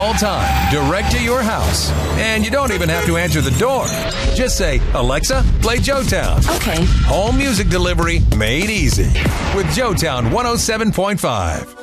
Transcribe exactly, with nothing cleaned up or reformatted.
all time, direct to your house. And you don't even have to answer the door. Just say, Alexa, play Joetown. Okay. Home music delivery made easy with Joetown one oh seven point five.